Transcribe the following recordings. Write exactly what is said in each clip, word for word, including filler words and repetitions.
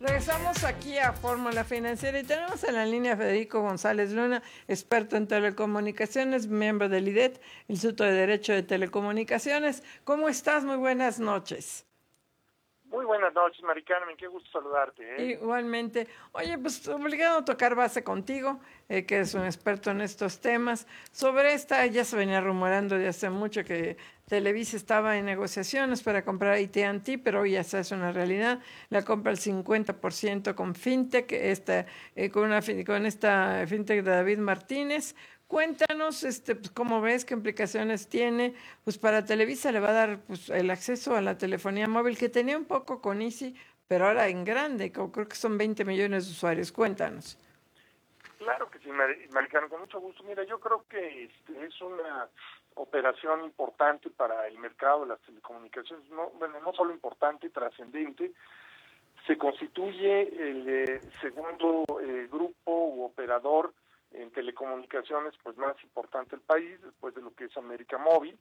Regresamos aquí a Fórmula Financiera y tenemos en la línea a Federico González Luna, experto en telecomunicaciones, miembro del I D E T, Instituto de Derecho de Telecomunicaciones. ¿Cómo estás? Muy buenas noches. Muy buenas noches, Mari Carmen, qué gusto saludarte. ¿eh? Igualmente. Oye, pues obligado a tocar base contigo, eh, que es un experto en estos temas. Sobre esta, ya se venía rumorando de hace mucho que Televisa estaba en negociaciones para comprar A T and T, pero hoy ya se hace una realidad. La compra al cincuenta por ciento con Fintech, esta, eh, con, una, con esta Fintech de David Martínez. Cuéntanos, este, pues, cómo ves, qué implicaciones tiene. Pues para Televisa le va a dar pues, el acceso a la telefonía móvil que tenía un poco con Easy, pero ahora en grande, creo que son veinte millones de usuarios. Cuéntanos. Claro que sí, Maricano, con mucho gusto. Mira, yo creo que este, es una operación importante para el mercado de las telecomunicaciones. No, bueno, no solo importante, trascendente. Se constituye el eh, segundo eh, grupo u operador en telecomunicaciones pues más importante del país, después de lo que es América Móvil.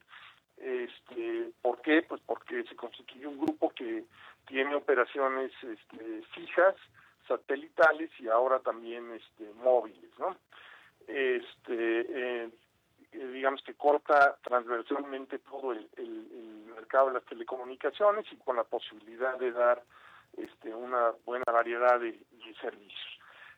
Este, ¿Por qué? Pues porque se constituye un grupo que tiene operaciones este, fijas, satelitales y ahora también este, móviles, ¿no? Este, eh, digamos que corta transversalmente todo el, el, el mercado de las telecomunicaciones y con la posibilidad de dar este, una buena variedad de, de servicios.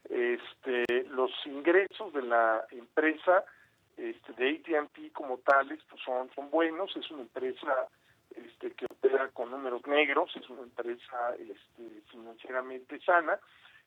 Este, los ingresos de la empresa este, de A T and T como tales pues son, son buenos, es una empresa este, que opera con números negros, es una empresa este, financieramente sana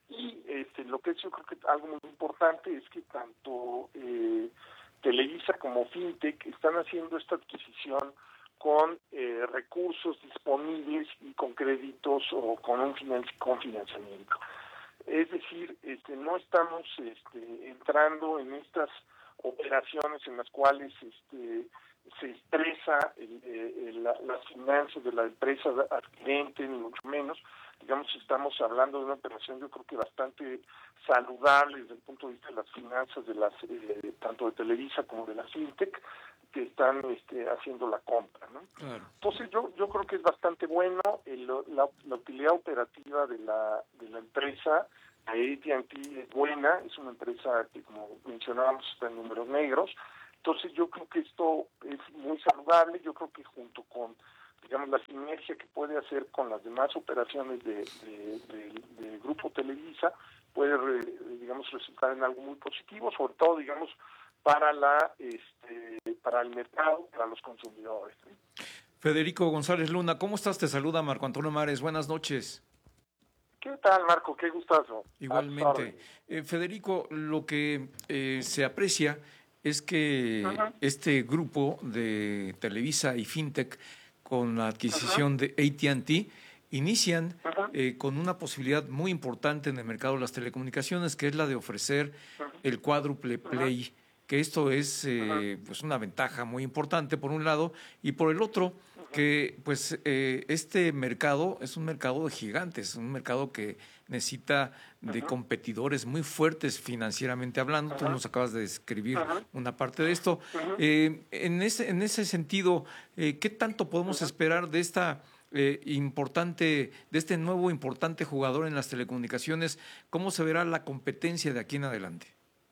y este, lo que es yo creo que algo muy importante es que tanto eh, Televisa como Fintech están haciendo esta adquisición con eh, recursos disponibles y con créditos o con un financi- con financiamiento. Es decir, este, no estamos este, entrando en estas operaciones en las cuales este, se expresa el, el, la, las finanzas de la empresa adquirente, ni mucho menos. Digamos, estamos hablando de una operación yo creo que bastante saludable desde el punto de vista de las finanzas de las eh, tanto de Televisa como de la Fintech que están este, haciendo la compra, ¿no? Claro. Entonces yo yo creo que es bastante bueno el, la, la utilidad operativa de la de la empresa. A T and T es buena, es una empresa que como mencionábamos está en números negros. Entonces yo creo que esto es muy saludable. Yo creo que junto con digamos la sinergia que puede hacer con las demás operaciones de, de, de, de Grupo Televisa puede digamos resultar en algo muy positivo, sobre todo digamos para la este para el mercado, para los consumidores. Federico González Luna, ¿cómo estás? Te saluda Marco Antonio Mares, buenas noches. ¿Qué tal, Marco? Qué gustazo. Igualmente. Eh, Federico, lo que eh, se aprecia es que uh-huh. este grupo de Televisa y Fintech con la adquisición uh-huh. de A T and T inician uh-huh. eh, con una posibilidad muy importante en el mercado de las telecomunicaciones, que es la de ofrecer uh-huh. el cuádruple play, uh-huh. que esto es eh, uh-huh. pues una ventaja muy importante por un lado, y por el otro, uh-huh. que pues eh, este mercado es un mercado de gigantes, un mercado que necesita de uh-huh. competidores muy fuertes financieramente hablando. Uh-huh. Tú nos acabas de describir uh-huh. una parte de esto. Uh-huh. Eh, en ese en ese sentido, eh, ¿qué tanto podemos uh-huh. esperar de esta eh, importante, de este nuevo importante jugador en las telecomunicaciones? ¿Cómo se verá la competencia de aquí en adelante?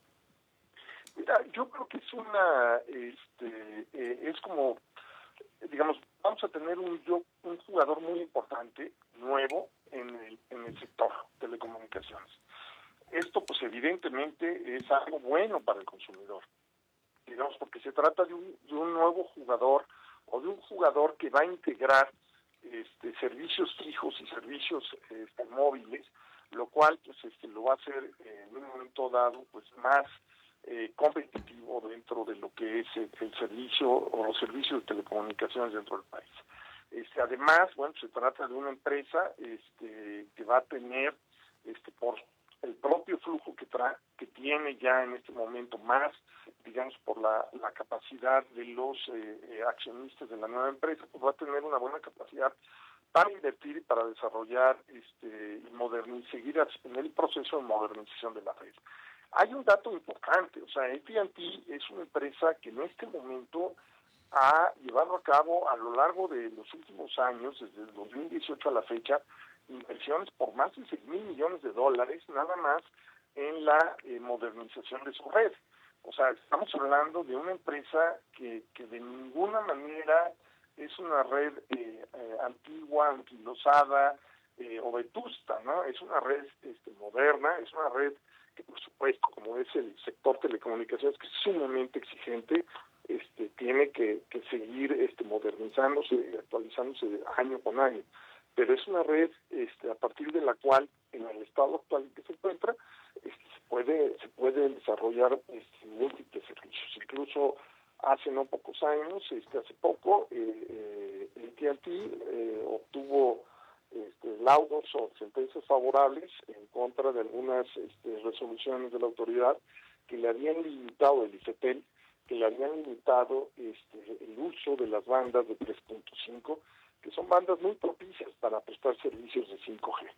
Mira, yo creo que es una, este, eh, es como, digamos, vamos a tener un, yo, un jugador muy importante, nuevo, en el, en el sector telecomunicaciones. Esto, pues, evidentemente es algo bueno para el consumidor, digamos, porque se trata de un, de un nuevo jugador o de un jugador que va a integrar este, servicios fijos y servicios este, móviles, lo cual, pues, este, lo va a hacer eh, en un momento dado, pues, más Eh, competitivo dentro de lo que es el, el servicio o los servicios de telecomunicaciones dentro del país. Este, además, bueno, se trata de una empresa este, que va a tener, este, por el propio flujo que trae, que tiene ya en este momento más, digamos, por la, la capacidad de los eh, accionistas de la nueva empresa, pues va a tener una buena capacidad para invertir y para desarrollar este, y modernizar, seguir en el proceso de modernización de la red. Hay un dato importante, o sea, A T and T es una empresa que en este momento ha llevado a cabo a lo largo de los últimos años, desde el dos mil dieciocho a la fecha, inversiones por más de seis mil millones de dólares nada más en la eh, modernización de su red. O sea, estamos hablando de una empresa que, que de ninguna manera es una red eh, eh, antigua, anquilosada eh, o vetusta, ¿no? Es una red este, moderna, es una red que, por supuesto, como es el sector telecomunicaciones, que es sumamente exigente, este, tiene que, que seguir este, modernizándose y actualizándose año con año. Pero es una red este, a partir de la cual, en el estado actual en que se encuentra, este, se puede se pueden desarrollar este, múltiples servicios. Incluso hace no pocos años, este, hace poco, eh, eh, A T and T eh, obtuvo este, laudos o sentencias favorables en contra de algunas este, resoluciones de la autoridad que le habían limitado el IFETEL, que le habían limitado este, el uso de las bandas de tres punto cinco, que son bandas muy propicias para prestar servicios de cinco G.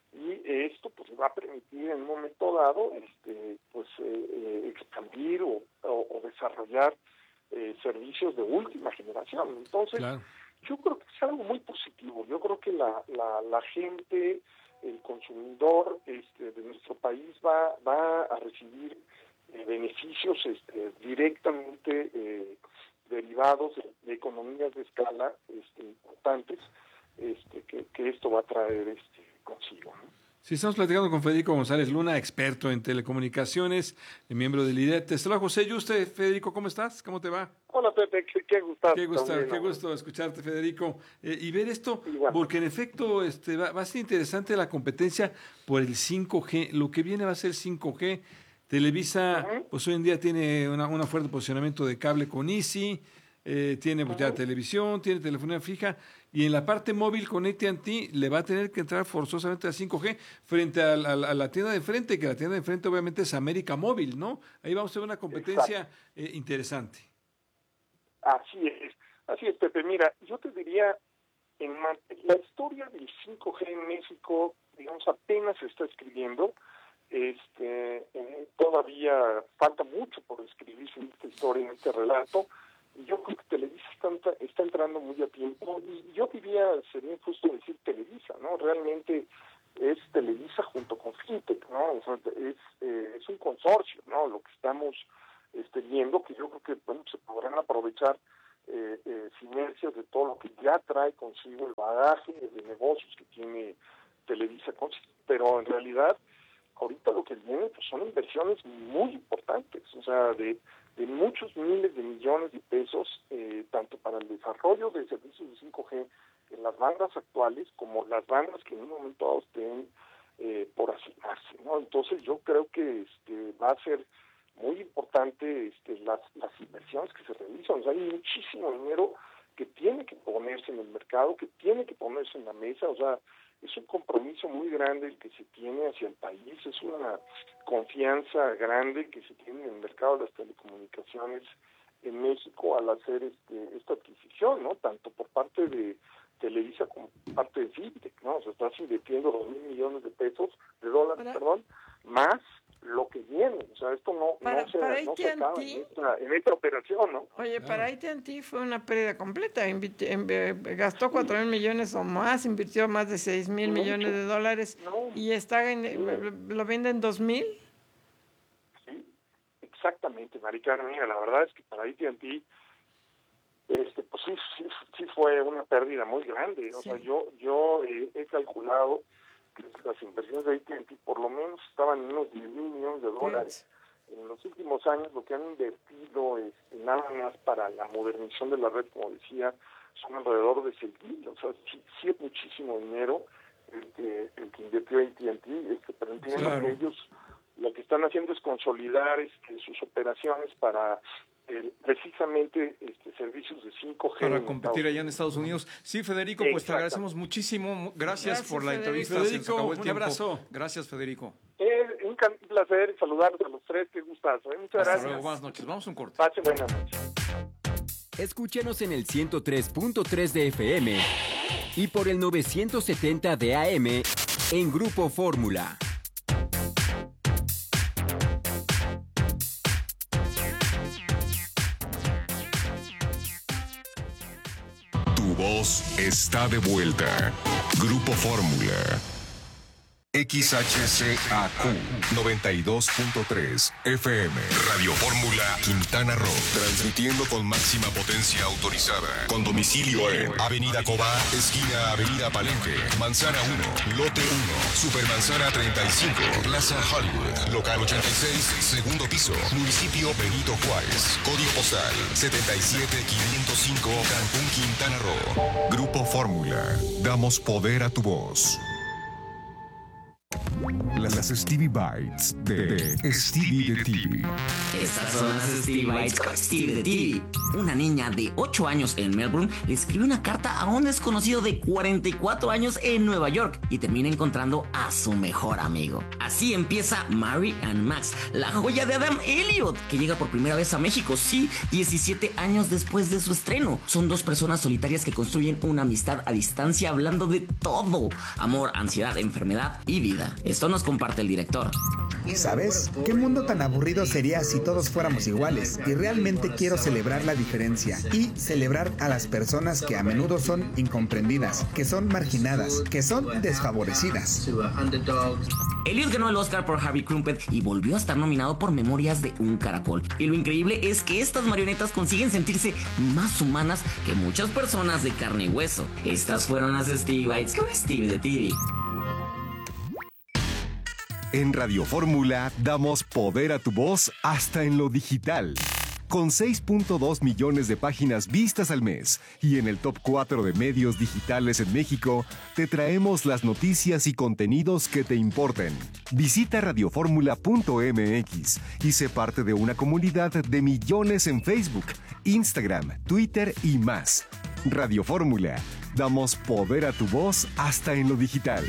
Y esto pues va a permitir en un momento dado este, pues eh, eh, expandir o, o, o desarrollar eh, servicios de última generación. Entonces, claro, yo creo que es algo muy positivo. Yo creo que la, la, la gente, el consumidor este, de nuestro país va, va a recibir eh, beneficios este, directamente eh, derivados de, de economías de escala este, importantes este, que, que esto va a traer este, consigo, ¿no? Sí, estamos platicando con Federico González Luna, experto en telecomunicaciones, miembro del I D E T. Hola, José Yuste. Federico, ¿cómo estás? ¿Cómo te va? Hola, Pepe, qué, qué gustazo. Qué gusto, también, qué gusto escucharte, Federico. Eh, y ver esto, igual, porque en efecto este, va, va a ser interesante la competencia por el cinco G. Lo que viene va a ser cinco G. Televisa, uh-huh, pues hoy en día tiene una, una fuerte posicionamiento de cable con Easy, eh, tiene pues, ya televisión, tiene telefonía fija, y en la parte móvil con A T and T le va a tener que entrar forzosamente a cinco G frente a, a, a la tienda de enfrente, que la tienda de enfrente obviamente es América Móvil, ¿no? Ahí vamos a tener una competencia eh, interesante. Así es, así es, Pepe. Mira, yo te diría, en la historia del cinco G en México, digamos, apenas se está escribiendo. Este, eh, todavía falta mucho por escribirse en esta historia, en este relato. Yo creo que Televisa está, está entrando muy a tiempo, y yo diría, sería injusto decir Televisa, ¿no? Realmente es Televisa junto con Fintech, ¿no? O sea, es, eh, es un consorcio, ¿no? Lo que estamos este, viendo, que yo creo que bueno, se podrán aprovechar eh, eh, sinergias de todo lo que ya trae consigo el bagaje de negocios que tiene Televisa consigo, pero en realidad ahorita lo que viene pues, son inversiones muy importantes, o sea, de, de muchos miles de millones de pesos, eh, tanto para el desarrollo de servicios de cinco G en las bandas actuales, como las bandas que en un momento dado estén eh, por asignarse, ¿no? Entonces yo creo que este va a ser muy importante este, las, las inversiones que se realizan. O sea, hay muchísimo dinero que tiene que ponerse en el mercado, que tiene que ponerse en la mesa, o sea, es un compromiso muy grande el que se tiene hacia el país, es una confianza grande que se tiene en el mercado de las telecomunicaciones en México al hacer este, esta adquisición, ¿no? Tanto por parte de Televisa como por parte de Fintech, ¿no? O sea, estás invirtiendo dos mil millones de pesos, de dólares, para... perdón, más lo que viene, o sea, esto no, para, no, se, para no se acaba en esta, en esta operación, ¿no? Oye, claro, para A T and T fue una pérdida completa, Invit- en, gastó cuatro mil millones o más, invirtió más de seis mil millones de dólares, no, y está en, sí, lo vende en dos mil. Sí, exactamente, Maricarmen, mira, la verdad es que para A T and T este, pues sí, sí, sí fue una pérdida muy grande, o sí, sea, yo, yo eh, he calculado las inversiones de A T and T por lo menos estaban en unos diez mil millones de dólares. En los últimos años lo que han invertido es, nada más para la modernización de la red, como decía, son alrededor de seis mil, o sea, sí, sí es muchísimo dinero el que, el que invirtió A T and T, este, pero entiendo, claro, que ellos lo que están haciendo es consolidar este, sus operaciones para Eh, precisamente este servicios de cinco G para competir allá en Estados Unidos. Sí, Federico, pues te agradecemos muchísimo. Gracias, Gracias por la Federico. entrevista. Federico, Se acabó el un tiempo. abrazo. Gracias, Federico. Eh, un placer saludarlos a los tres, qué gustazo. ¿eh? Muchas Hasta gracias. luego, buenas noches. Vamos a un corte. Pase buenas noches. Escúchenos en el ciento tres punto tres de F M y por el novecientos setenta de A M en Grupo Fórmula. dos está de vuelta. Grupo Fórmula. X H C A Q noventa y dos punto tres F M. Radio Fórmula Quintana Roo. Transmitiendo con máxima potencia autorizada. Con domicilio en Avenida Cobá, esquina Avenida Palenque, Manzana uno, Lote uno, Supermanzana treinta y cinco, Plaza Hollywood, Local ochenta y seis, segundo piso, Municipio Benito Juárez. Código postal setenta y siete quinientos cinco, Cancún, Quintana Roo. Grupo Fórmula. Damos poder a tu voz. Las Stevie Bites de, de Stevie de T V. Estas son las Stevie Bites con Stevie de T V. Una niña de ocho años en Melbourne le escribe una carta a un desconocido de cuarenta y cuatro años en Nueva York y termina encontrando a su mejor amigo. Así empieza Mary and Max, la joya de Adam Elliot, que llega por primera vez a México, sí, diecisiete años después de su estreno. Son dos personas solitarias que construyen una amistad a distancia hablando de todo: amor, ansiedad, enfermedad y vida. Esto nos comparte el director. ¿Sabes? ¿Qué mundo tan aburrido sería si todos fuéramos iguales? Y realmente quiero celebrar la diferencia y celebrar a las personas que a menudo son incomprendidas, que son marginadas, que son desfavorecidas. Elliot ganó el Oscar por Harvey Crumpet y volvió a estar nominado por Memorias de un Caracol. Y lo increíble es que estas marionetas consiguen sentirse más humanas que muchas personas de carne y hueso. Estas fueron las Stevie Bites con Stevie de T V. En Radio Fórmula damos poder a tu voz hasta en lo digital. Con seis punto dos millones de páginas vistas al mes y en el top cuatro de medios digitales en México, te traemos las noticias y contenidos que te importen. Visita radioformula punto m x y sé parte de una comunidad de millones en Facebook, Instagram, Twitter y más. Radio Fórmula, damos poder a tu voz hasta en lo digital.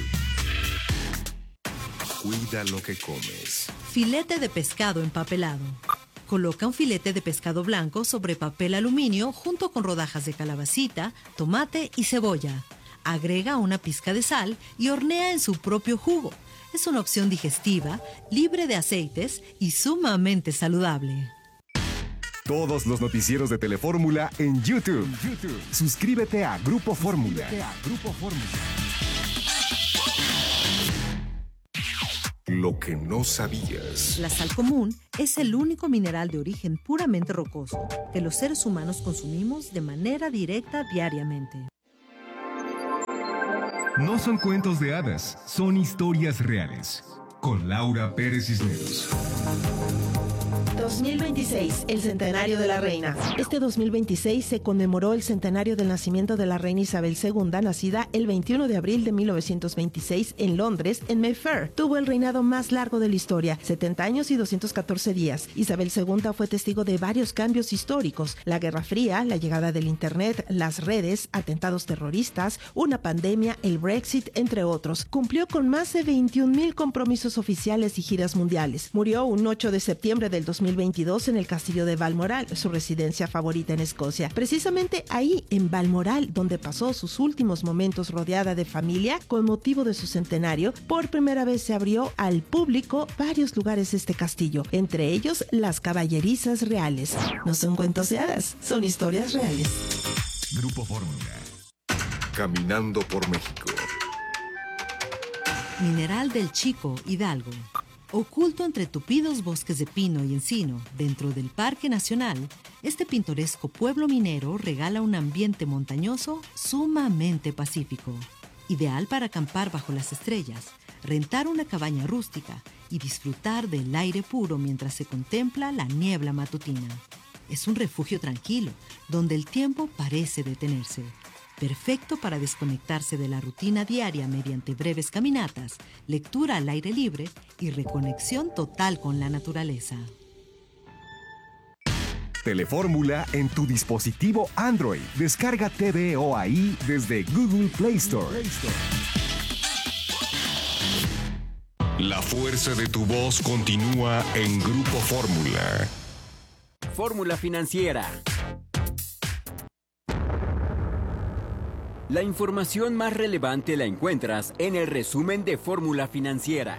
Cuida lo que comes. Filete de pescado empapelado. Coloca un filete de pescado blanco sobre papel aluminio junto con rodajas de calabacita, tomate y cebolla. Agrega una pizca de sal y hornea en su propio jugo. Es una opción digestiva, libre de aceites y sumamente saludable. Todos los noticieros de Telefórmula en YouTube. YouTube. Suscríbete a Grupo Fórmula. Grupo Fórmula. Lo que no sabías. La sal común es el único mineral de origen puramente rocoso que los seres humanos consumimos de manera directa diariamente. No son cuentos de hadas, son historias reales. Con Laura Pérez Cisneros. dos mil veintiséis, el centenario de la reina. Este dos mil veintiséis se conmemoró el centenario del nacimiento de la reina Isabel segunda, nacida el veintiuno de abril de mil novecientos veintiséis en Londres, en Mayfair. Tuvo el reinado más largo de la historia, setenta años y doscientos catorce días. Isabel segunda fue testigo de varios cambios históricos: la Guerra Fría, la llegada del Internet, las redes, atentados terroristas, una pandemia, el Brexit, entre otros. Cumplió con más de veintiún mil compromisos oficiales y giras mundiales. Murió un ocho de septiembre del dos mil veintidós en el castillo de Balmoral, su residencia favorita en Escocia. Precisamente ahí, en Balmoral, donde pasó sus últimos momentos rodeada de familia, con motivo de su centenario, por primera vez se abrió al público varios lugares de este castillo, entre ellos las caballerizas reales. No son cuentos de hadas, son historias reales. Grupo Fórmula. Caminando por México. Mineral del Chico, Hidalgo. Oculto entre tupidos bosques de pino y encino, dentro del Parque Nacional, este pintoresco pueblo minero regala un ambiente montañoso sumamente pacífico, ideal para acampar bajo las estrellas, rentar una cabaña rústica y disfrutar del aire puro mientras se contempla la niebla matutina. Es un refugio tranquilo, donde el tiempo parece detenerse. Perfecto para desconectarse de la rutina diaria mediante breves caminatas, lectura al aire libre y reconexión total con la naturaleza. Telefórmula en tu dispositivo Android. Descarga T V O A I desde Google Play Store. La fuerza de tu voz continúa en Grupo Fórmula. Fórmula Financiera. La información más relevante la encuentras en el resumen de Fórmula Financiera.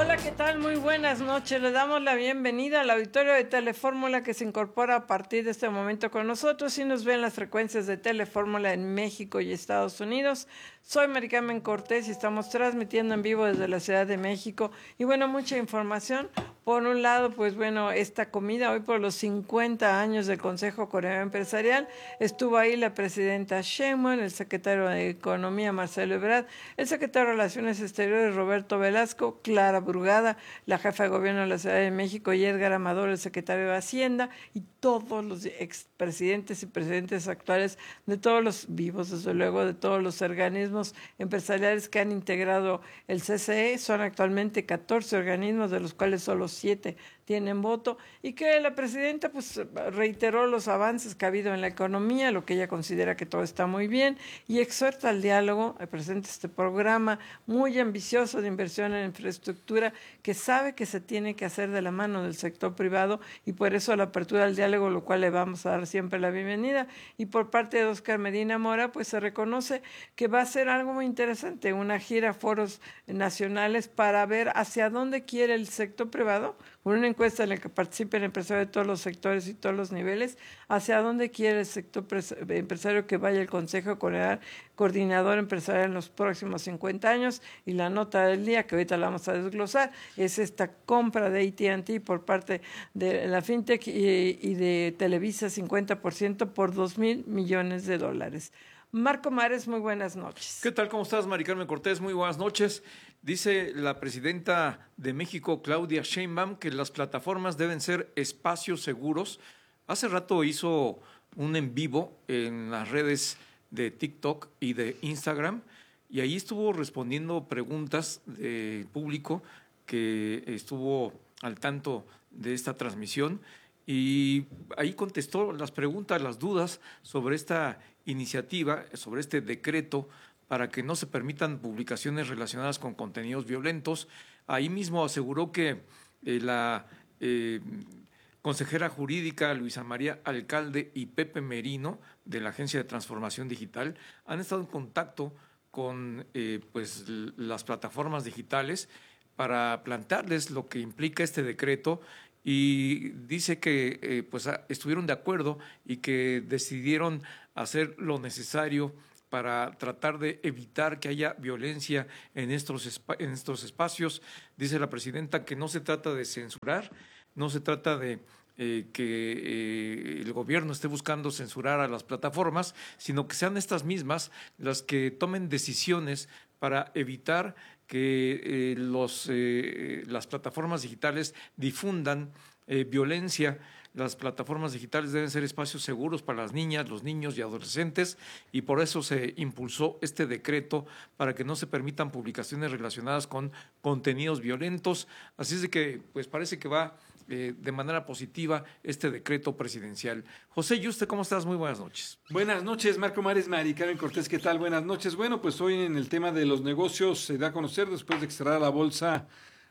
Hola, ¿qué tal? Muy buenas noches. Le damos la bienvenida al auditorio de Telefórmula que se incorpora a partir de este momento con nosotros y nos ven las frecuencias de Telefórmula en México y Estados Unidos. Soy Mari Carmen Cortés y estamos transmitiendo en vivo desde la Ciudad de México. Y bueno, mucha información. Por un lado, pues bueno, esta comida hoy por los cincuenta años del Consejo Coreano Empresarial. Estuvo ahí la presidenta Sheinbaum, el secretario de Economía Marcelo Ebrard, el secretario de Relaciones Exteriores Roberto Velasco, Clara Brugada, la jefa de gobierno de la Ciudad de México, y Edgar Amador, el secretario de Hacienda, y todos los expresidentes y presidentes actuales de todos los vivos, desde luego, de todos los organismos empresariales que han integrado el C C E. Son actualmente catorce organismos, de los cuales solo siete tienen voto, y que la presidenta pues reiteró los avances que ha habido en la economía, lo que ella considera que todo está muy bien, y exhorta al diálogo. Presenta este programa muy ambicioso de inversión en infraestructura que sabe que se tiene que hacer de la mano del sector privado, y por eso la apertura al diálogo, lo cual le vamos a dar siempre la bienvenida. Y por parte de Óscar Medina Mora, pues se reconoce que va a ser algo muy interesante, una gira a foros nacionales para ver hacia dónde quiere el sector privado, con una encuesta en la que participen empresarios de todos los sectores y todos los niveles, hacia dónde quiere el sector empresario que vaya el Consejo Coordinador Empresarial en los próximos cincuenta años. Y la nota del día, que ahorita la vamos a desglosar, es esta compra de A T and T por parte de la FinTech y, y de Televisa, cincuenta por ciento por dos mil millones de dólares. Marco Mares, muy buenas noches. ¿Qué tal? ¿Cómo estás, Mari Carmen Cortés? Muy buenas noches. Dice la presidenta de México, Claudia Sheinbaum, que las plataformas deben ser espacios seguros. Hace rato hizo un en vivo en las redes de TikTok y de Instagram, y ahí estuvo respondiendo preguntas del público que estuvo al tanto de esta transmisión, y ahí contestó las preguntas, las dudas sobre esta iniciativa, sobre este decreto para que no se permitan publicaciones relacionadas con contenidos violentos. Ahí mismo aseguró que eh, la eh, consejera jurídica Luisa María Alcalde y Pepe Merino, de la Agencia de Transformación Digital, han estado en contacto con eh, pues, las plataformas digitales para plantearles lo que implica este decreto, y dice que eh, pues, estuvieron de acuerdo y que decidieron hacer lo necesario para tratar de evitar que haya violencia en estos, en estos espacios. Dice la presidenta que no se trata de censurar, no se trata de eh, que eh, el gobierno esté buscando censurar a las plataformas, sino que sean estas mismas las que tomen decisiones para evitar que eh, los, eh, las plataformas digitales difundan eh, violencia. Las plataformas digitales deben ser espacios seguros para las niñas, los niños y adolescentes, y por eso se impulsó este decreto para que no se permitan publicaciones relacionadas con contenidos violentos. Así es de que pues parece que va eh, de manera positiva este decreto presidencial. José Yuste, ¿cómo estás? Muy buenas noches. Buenas noches, Marco Mares, Mari Carmen Cortés, ¿qué tal? Buenas noches. Bueno, pues hoy en el tema de los negocios se da a conocer, después de que cerrara la bolsa,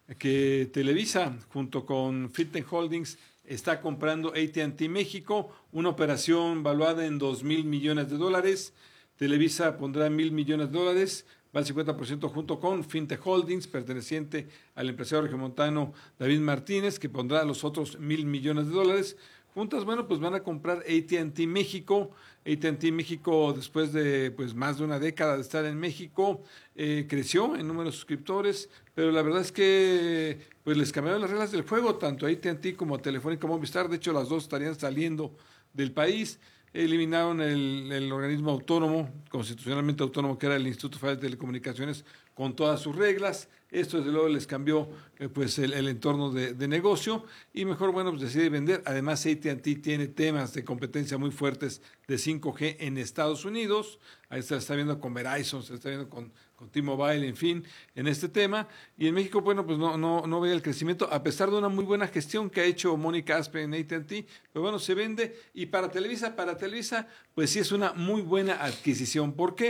que Televisa junto con Fintech Holdings está comprando A T and T México, una operación valuada en dos mil millones de dólares. Televisa pondrá mil millones de dólares, va al cincuenta por ciento junto con Fintech Holdings, perteneciente al empresario regiomontano David Martínez, que pondrá los otros mil millones de dólares. Juntas, bueno, pues van a comprar A T and T México. A T and T México, después de pues más de una década de estar en México, eh, creció en número de suscriptores, pero la verdad es que pues les cambiaron las reglas del juego, tanto a A T and T como a Telefónica Movistar. De hecho, las dos estarían saliendo del país. Eliminaron el, el organismo autónomo, constitucionalmente autónomo, que era el Instituto Federal de Telecomunicaciones, con todas sus reglas. Esto desde luego les cambió eh, pues el, el entorno de, de negocio, y mejor, bueno, pues decide vender. Además, A T and T tiene temas de competencia muy fuertes de cinco G en Estados Unidos. Ahí se está viendo con Verizon, se está viendo con, con T-Mobile, en fin, en este tema. Y en México, bueno, pues no, no, no ve el crecimiento, a pesar de una muy buena gestión que ha hecho Mónica Aspe en A T and T. Pero bueno, se vende. Y para Televisa, para Televisa, pues sí es una muy buena adquisición. ¿Por qué?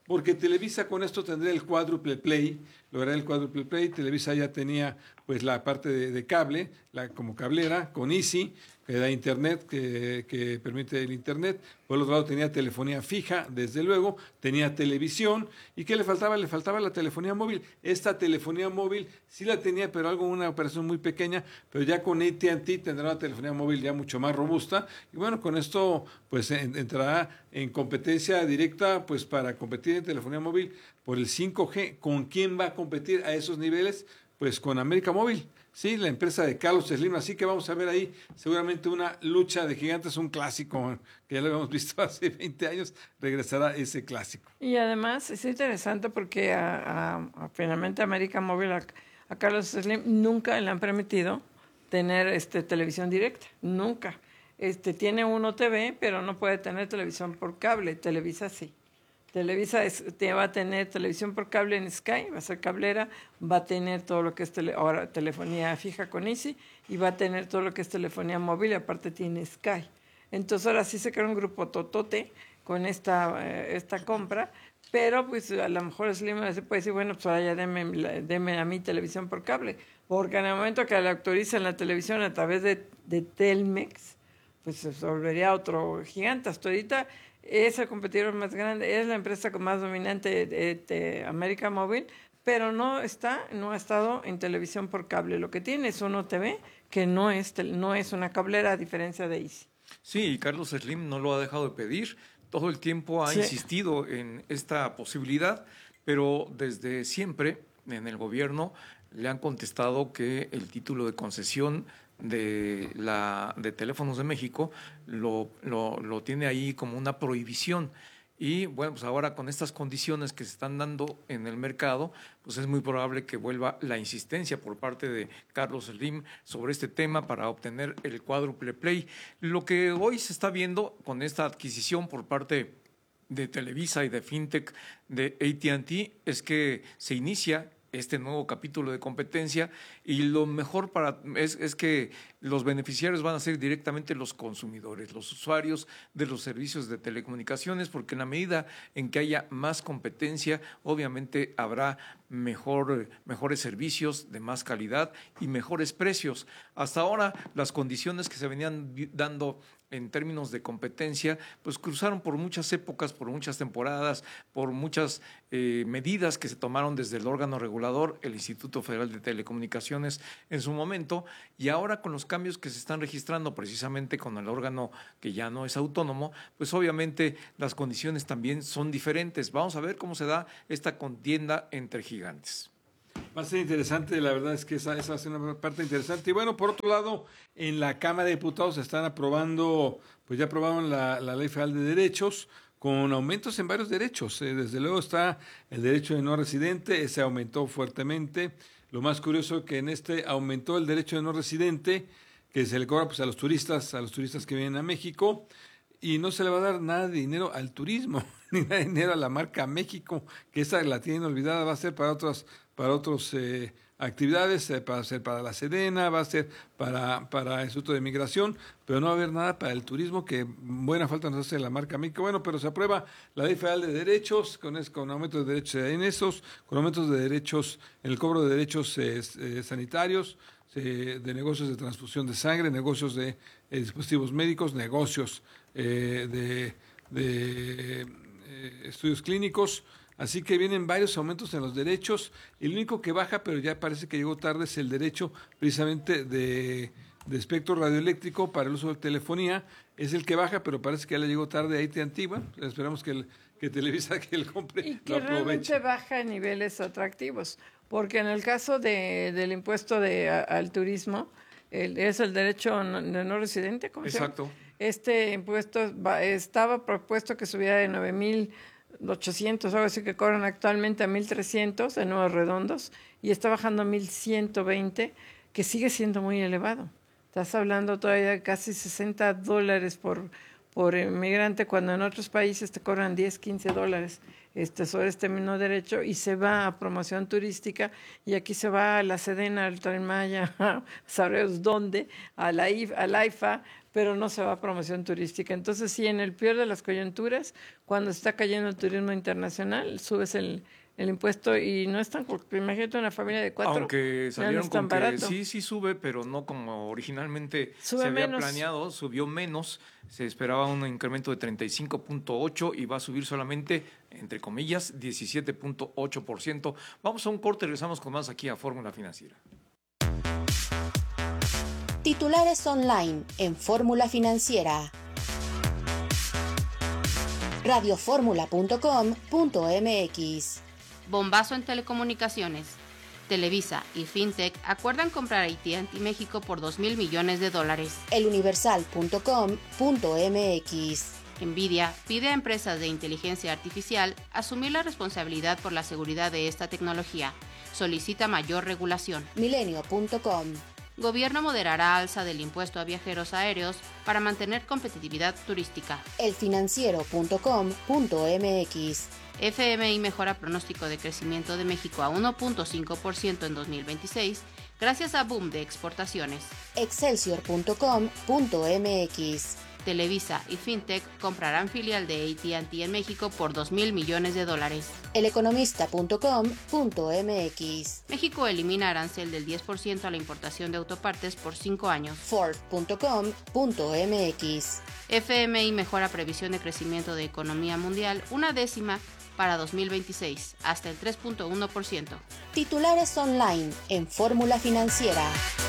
porque Televisa con esto tendría el cuádruple play, lograría el cuádruple play. Televisa ya tenía pues la parte de, de cable, la como cablera, con Easy, que da internet, que, que permite el internet. Por otro lado tenía telefonía fija, desde luego, tenía televisión. ¿Y qué le faltaba? Le faltaba la telefonía móvil. Esta telefonía móvil sí la tenía, pero algo, una operación muy pequeña, pero ya con A T and T tendrá una telefonía móvil ya mucho más robusta. Y bueno, con esto pues en, entrará en competencia directa pues para competir en telefonía móvil por el cinco G. ¿Con quién va a competir a esos niveles? Pues con América Móvil. Sí, la empresa de Carlos Slim, así que vamos a ver ahí seguramente una lucha de gigantes, un clásico que ya lo habíamos visto hace veinte años, regresará ese clásico. Y además es interesante porque a, a, a finalmente América Móvil, a, a Carlos Slim, nunca le han permitido tener este televisión directa, nunca. Este tiene uno T V, pero no puede tener televisión por cable, Televisa sí. Televisa es, te, va a tener televisión por cable en Sky, va a ser cablera, va a tener todo lo que es tele, ahora telefonía fija con Easy y va a tener todo lo que es telefonía móvil y aparte tiene Sky. Entonces ahora sí se crea un grupo totote con esta, eh, esta compra, pero pues a lo mejor Slim se puede decir, bueno, pues ahora ya deme, deme a mí televisión por cable, porque en el momento que le autoricen la televisión a través de, de Telmex, pues se volvería otro gigante. Hasta ahorita es el competidor más grande, es la empresa más dominante de, de América Móvil, pero no está, no ha estado en televisión por cable. Lo que tiene es uno T V, que no es, no es una cablera, a diferencia de Easy. Sí, y Carlos Slim no lo ha dejado de pedir. Todo el tiempo ha sí. insistido en esta posibilidad, pero desde siempre en el gobierno le han contestado que el título de concesión de la de Teléfonos de México lo, lo, lo tiene ahí como una prohibición. Y bueno, pues ahora con estas condiciones que se están dando en el mercado, pues es muy probable que vuelva la insistencia por parte de Carlos Slim sobre este tema para obtener el cuádruple play. Lo que hoy se está viendo con esta adquisición por parte de Televisa y de FinTech de A T and T es que se inicia este nuevo capítulo de competencia y lo mejor para es, es que los beneficiarios van a ser directamente los consumidores, los usuarios de los servicios de telecomunicaciones, porque en la medida en que haya más competencia, obviamente habrá mejor, mejores servicios de más calidad y mejores precios. Hasta ahora, las condiciones que se venían dando en términos de competencia, pues cruzaron por muchas épocas, por muchas temporadas, por muchas eh, medidas que se tomaron desde el órgano regulador, el Instituto Federal de Telecomunicaciones en su momento, y ahora con los cambios que se están registrando precisamente con el órgano que ya no es autónomo, pues obviamente las condiciones también son diferentes. Vamos a ver cómo se da esta contienda entre gigantes. Va a ser interesante, la verdad es que esa, esa va a ser una parte interesante. Y bueno, por otro lado, en la Cámara de Diputados se están aprobando, pues ya aprobaron la, la Ley Federal de Derechos, con aumentos en varios derechos. Eh, desde luego está el derecho de no residente, ese aumentó fuertemente. Lo más curioso es que en este aumentó el derecho de no residente, que se le cobra pues a los turistas, a los turistas que vienen a México, y no se le va a dar nada de dinero al turismo, ni nada de dinero a la marca México, que esa la tienen olvidada, va a ser para otras para otras eh, actividades, eh, para ser para la Sedena, va a ser para, para el Instituto de Migración, pero no va a haber nada para el turismo, que buena falta nos hace la marca México. Bueno, pero se aprueba la Ley Federal de Derechos, con, es, con aumentos de derechos en esos, con aumentos de derechos en el cobro de derechos eh, eh, sanitarios, eh, de negocios de transfusión de sangre, negocios de eh, dispositivos médicos, negocios eh, de, de eh, estudios clínicos. Así que vienen varios aumentos en los derechos. El único que baja, pero ya parece que llegó tarde, es el derecho precisamente de, de espectro radioeléctrico para el uso de telefonía. Es el que baja, pero parece que ya le llegó tarde a A T and T. Bueno, esperamos que, el, que Televisa que él compre y que lo aproveche. Realmente baja a niveles atractivos, porque en el caso de, del impuesto de, a, al turismo, el, es el derecho de no residente. ¿Cómo Exacto. se llama? Este impuesto va, estaba propuesto que subiera de nueve mil ochocientos, algo así que cobran actualmente a mil trescientos de nuevos redondos, y está bajando a mil ciento veinte, que sigue siendo muy elevado. Estás hablando todavía de casi sesenta dólares por, por inmigrante, cuando en otros países te cobran diez, quince dólares este, sobre este mismo derecho, y se va a promoción turística, y aquí se va a la Sedena, al Tren Maya, sabremos dónde, a la, I F, a la I F A, pero no se va a promoción turística. Entonces, sí, en el peor de las coyunturas, cuando está cayendo el turismo internacional, subes el, el impuesto y no es tan... Imagínate una familia de cuatro. Aunque salieron no es con tan que barato. sí, sí sube, pero no como originalmente Sube se había menos. planeado, subió menos. Se esperaba un incremento de treinta y cinco punto ocho y va a subir solamente, entre comillas, diecisiete punto ocho por ciento. Vamos a un corte y regresamos con más aquí a Fórmula Financiera. Titulares online en Fórmula Financiera. radio fórmula punto com punto m x. Bombazo en telecomunicaciones. Televisa y FinTech acuerdan comprar a A T and T México por dos mil millones de dólares. el universal punto com punto m x. Nvidia pide a empresas de inteligencia artificial asumir la responsabilidad por la seguridad de esta tecnología. Solicita mayor regulación. milenio punto com. Gobierno moderará alza del impuesto a viajeros aéreos para mantener competitividad turística. el financiero punto com punto m x. F M I mejora pronóstico de crecimiento de México a uno punto cinco por ciento en dos mil veintiséis gracias a boom de exportaciones. excelsior punto com punto m x. Televisa y FinTech comprarán filial de A T and T en México por dos mil millones de dólares. el economista punto com punto m x. México elimina arancel del diez por ciento a la importación de autopartes por cinco años. ford punto com punto m x. F M I mejora previsión de crecimiento de economía mundial una décima para dos mil veintiséis, hasta el tres punto uno por ciento. Titulares online en Fórmula Financiera.